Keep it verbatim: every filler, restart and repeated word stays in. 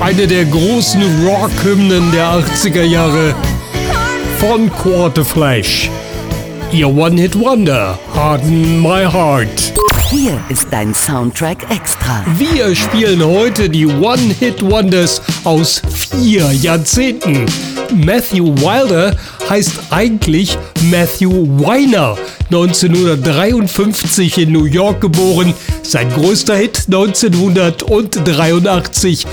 Eine der großen Rock-Hymnen der achtziger Jahre von Quarterflash. Ihr One-Hit-Wonder, Harden My Heart. Hier ist dein Soundtrack extra. Wir spielen heute die One-Hit-Wonders aus vier Jahrzehnten. Matthew Wilder heißt eigentlich Matthew Weiner. neunzehnhundertdreiundfünfzig in New York geboren. Sein größter Hit neunzehnhundertdreiundachtzig